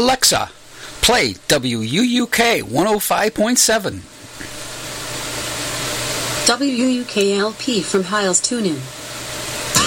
Alexa, play WUUK 105.7. WUUK-LP from Hiles Tune-In.